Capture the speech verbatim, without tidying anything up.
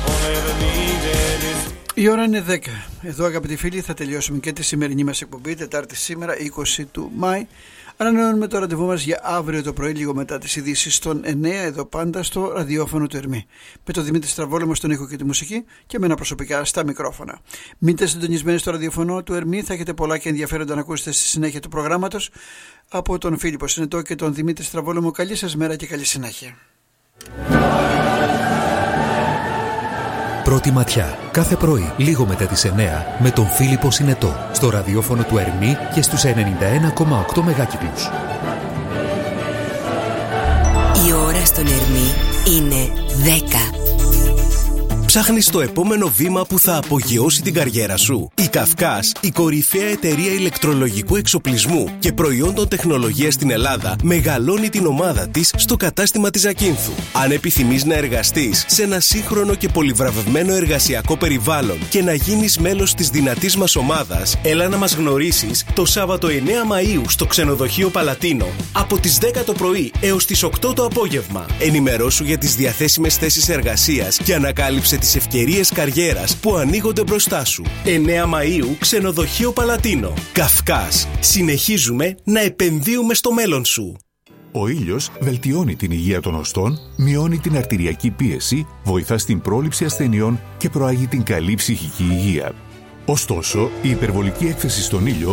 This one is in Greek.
Η ώρα είναι δέκα. Εδώ, αγαπητοί φίλοι, θα τελειώσουμε και τη σημερινή μας εκπομπή, Τετάρτη σήμερα, είκοσι του Μάη. Ανανεώνουμε το ραντεβού μας για αύριο το πρωί, λίγο μετά τις ειδήσεις, των εννέα, εδώ πάντα στο ραδιόφωνο του Ερμή. Με τον Δημήτρη Στραβόλεμο στον ήχο και τη μουσική και με ένα προσωπικά στα μικρόφωνα. Μείνετε συντονισμένοι στο ραδιόφωνο του Ερμή, θα έχετε πολλά και ενδιαφέροντα να ακούσετε στη συνέχεια του προγράμματος. Από τον Φίλιππο Συνετό και τον Δημήτρη Στραβόλεμο, καλή σας μέρα και καλή συνέχεια. Πρώτη ματιά, κάθε πρωί, λίγο μετά τις εννέα, με τον Φίλιππο Συνετό, στο ραδιόφωνο του Ερμή και στους ενενήντα ένα κόμμα οκτώ μεγάκυκλους. Η ώρα στον Ερμή είναι δέκα. Ψάχνεις το επόμενο βήμα που θα απογειώσει την καριέρα σου? Η Καυκάς, η κορυφαία εταιρεία ηλεκτρολογικού εξοπλισμού και προϊόντων τεχνολογίας στην Ελλάδα, μεγαλώνει την ομάδα της στο κατάστημα της Ακίνθου. Αν επιθυμείς να εργαστείς σε ένα σύγχρονο και πολυβραβευμένο εργασιακό περιβάλλον και να γίνεις μέλος της δυνατής μας ομάδας, έλα να μας γνωρίσεις το Σάββατο εννέα Μαΐου στο ξενοδοχείο Παλατίνο από τις δέκα το πρωί έως τις οκτώ το απόγευμα. Ενημερώσου για τις διαθέσιμες θέσεις εργασίας και ανακάλυψε τις ευκαιρίες καριέρας που ανοίγονται μπροστά σου. εννέα Μαΐου, ξενοδοχείο Παλατίνο. Καυκάς. Συνεχίζουμε να επενδύουμε στο μέλλον σου. Ο ήλιος βελτιώνει την υγεία των οστών, μειώνει την αρτηριακή πίεση, βοηθά στην πρόληψη ασθενειών και προάγει την καλή ψυχική υγεία. Ωστόσο, η υπερβολική έκθεση στον ήλιο